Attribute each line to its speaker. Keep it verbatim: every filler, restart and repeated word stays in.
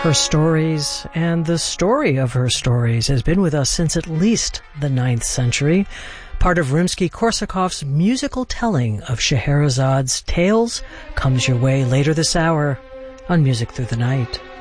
Speaker 1: Her stories and the story of her stories has been with us since at least the ninth century, part of Rimsky-Korsakov's musical telling of Scheherazad's tales comes your way later this hour on Music Through the Night.